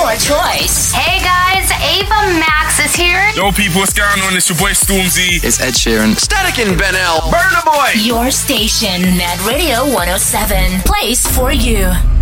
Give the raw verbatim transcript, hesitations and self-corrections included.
your choice. Hey guys, Ava Max is here. Yo people, what's going on? It's your boy Stormzy. It's Ed Sheeran. Static and Ben L. Burna Boy. Your station, Mad Radio one oh seven. Place for you.